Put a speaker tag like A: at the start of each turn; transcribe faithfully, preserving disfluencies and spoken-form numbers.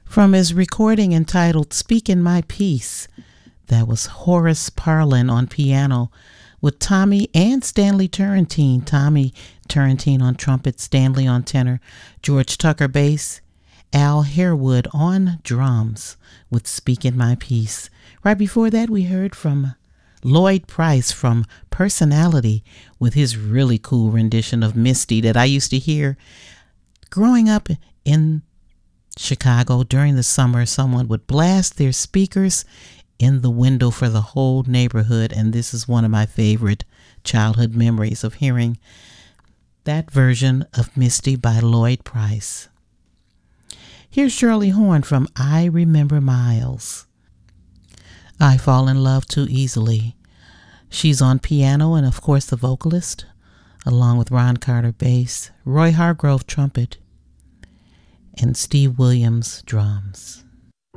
A: From his recording entitled Speaking My Peace, that was Horace Parlin on piano with Tommy and Stanley Turrentine. Tommy Turrentine on trumpet, Stanley on tenor, George Tucker bass, Al Harewood on drums with Speaking My Peace. Right before that, we heard from Lloyd Price from Personality with his really cool rendition of Misty that I used to hear growing up in Chicago. During the summer, someone would blast their speakers in the window for the whole neighborhood, and this is one of my favorite childhood memories of hearing that version of Misty by Lloyd Price. Here's Shirley Horn from I Remember Miles. I Fall in Love Too Easily. She's on piano and of course the vocalist, along with Ron Carter bass, Roy Hargrove trumpet, and Steve Williams drums.